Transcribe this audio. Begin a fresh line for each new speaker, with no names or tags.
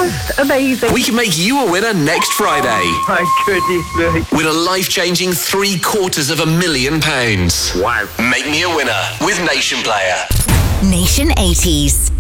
most amazing.
We can make you a winner next Friday.
My goodness me.
Win a life-changing £750,000.
Wow.
Make me a winner with Nation Player.
Nation 80s.